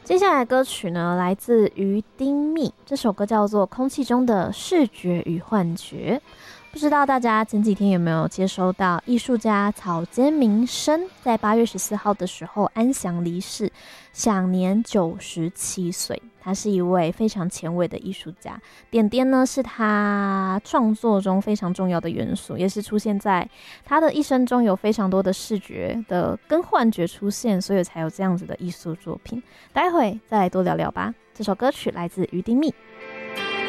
接下来的歌曲呢，来自于丁密，这首歌叫做《空气中的视觉与幻觉》。不知道大家前几天有没有接收到艺术家草间弥生在8月14号的时候安详离世，享年97岁。他是一位非常前卫的艺术家，点点呢是他创作中非常重要的元素，也是出现在他的一生中有非常多的视觉的跟幻觉出现，所以才有这样子的艺术作品。待会再来多聊聊吧。这首歌曲来自于丁密。